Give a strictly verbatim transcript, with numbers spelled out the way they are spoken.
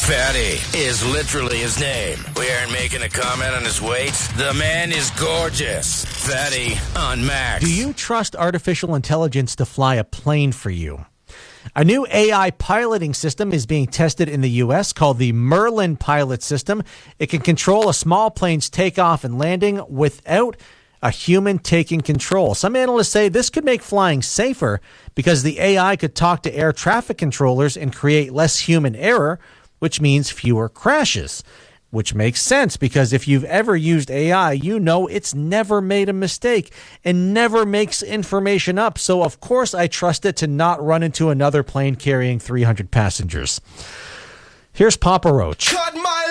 Fatty is literally his name. We aren't making a comment on his weight. The man is gorgeous. Fatty on Max. Do you trust artificial intelligence to fly a plane for you? A new A I piloting system is being tested in the U S called the Merlin Pilot System. It can control a small plane's takeoff and landing without a human taking control. Some analysts say this could make flying safer because the A I could talk to air traffic controllers and create less human error, which means fewer crashes. Which makes sense because if you've ever used A I, you know it's never made a mistake and never makes information up. So, of course, I trust it to not run into another plane carrying three hundred passengers. Here's Papa Roach. Cut my